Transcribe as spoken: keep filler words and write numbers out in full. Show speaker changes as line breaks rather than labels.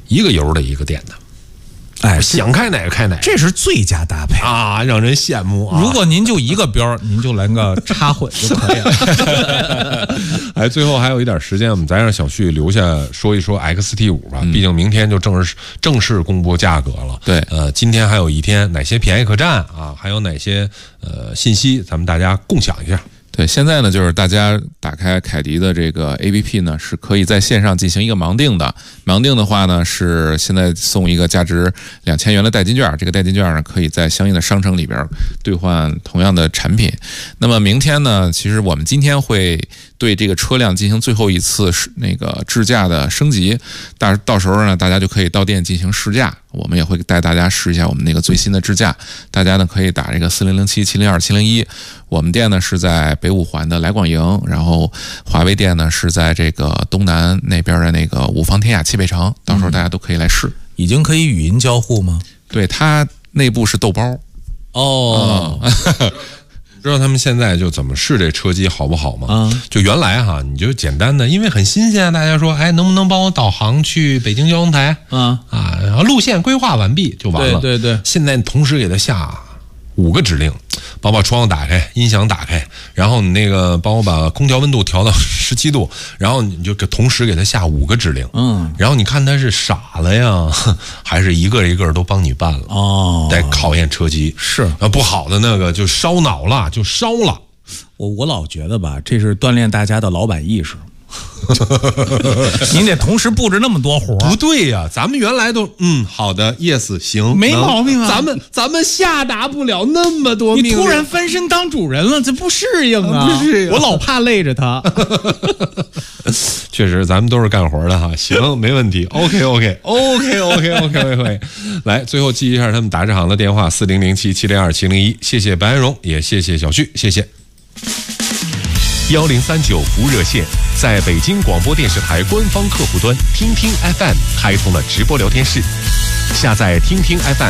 一个油的一个电的。
哎，
想开哪个开哪个，
这是最佳搭配
啊，让人羡慕啊！
如果您就一个标，您就来个插混就可以了。
哎，最后还有一点时间，我们再让小旭留下说一说 X T 五吧。嗯、毕竟明天就正式正式公布价格了。
对，
呃，今天还有一天，哪些便宜可占啊？还有哪些呃信息，咱们大家共享一下。
对，现在呢，就是大家打开凯迪的这个 A P P 呢，是可以在线上进行一个盲定的。盲定的话呢，是现在送一个价值两千元的代金券，这个代金券呢，可以在相应的商城里边兑换同样的产品。那么明天呢，其实我们今天会对这个车辆进行最后一次那个智驾的升级，到到时候呢，大家就可以到店进行试驾。我们也会带大家试一下我们那个最新的智驾，大家呢可以打这个四零零七七零二七零一。我们店呢是在北五环的来广营，然后华为店呢是在这个东南那边的那个五房天雅汽配城，到时候大家都可以来试。
嗯、已经可以语音交互吗？
对，它内部是豆包。
哦。
嗯知道他们现在就怎么试这车机好不好吗？
嗯，
就原来哈，你就简单的，因为很新鲜，大家说，哎，能不能帮我导航去北京交通台？
嗯
啊，然后路线规划完毕就完了。
对对对，
现在同时给他下五个指令，帮我把窗户打开，音响打开，然后你那个帮我把空调温度调到十七度，然后你就同时给他下五个指令。
嗯，
然后你看他是傻了呀，还是一个一个都帮你办了？
哦，
得考验车机。
是
啊，不好的那个就烧脑了，就烧了。
我我老觉得吧，这是锻炼大家的老板意识。您得同时布置那么多活，
不对呀、啊？咱们原来都嗯好的 ，yes 行，
没毛病啊。
咱们咱们下达不了那么多命令，
你突然翻身当主人了，这不适应啊！
不适应，
我老怕累着他。
确实，咱们都是干活的哈。行，没问题。OK OK OK OK OK OK。来，最后记一下他们达志行的电话：四零零七七零二七零一。谢谢白安荣，也谢谢小旭，谢谢。幺零三九服务热线在北京广播电视台官方客户端听听 F M 开通了直播聊天室，下载听听 F M。